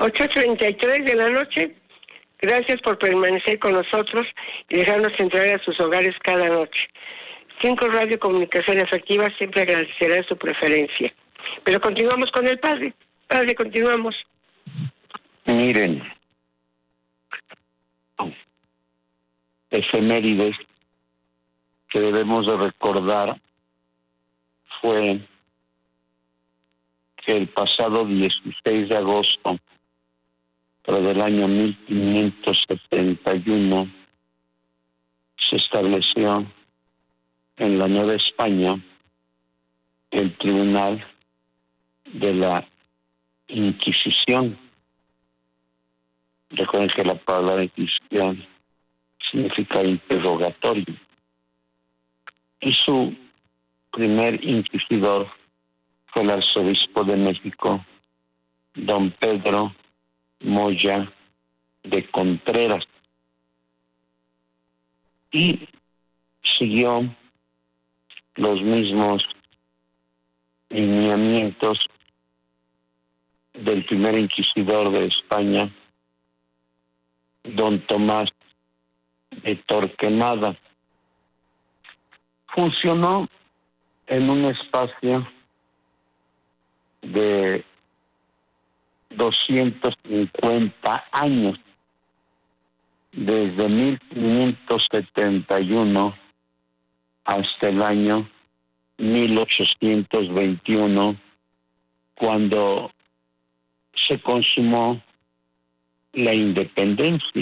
8:33 de la noche. Gracias por permanecer con nosotros y dejarnos entrar a sus hogares cada noche. 5 Radio Comunicación Efectiva siempre agradecerá su preferencia. Pero continuamos con el padre. Padre, continuamos. Miren, efemérides que debemos de recordar fue que el pasado 16 de agosto, pero del año 1571, se estableció en la Nueva España el Tribunal de la Inquisición. Recuerden que la palabra Inquisición significa interrogatorio. Y su primer inquisidor fue el arzobispo de México, don Pedro Moya de Contreras. Y siguió los mismos lineamientos del primer inquisidor de España, don Tomás de Torquemada. Funcionó en un espacio de 250 años, desde 1571 hasta el año 1821, cuando se consumó la independencia.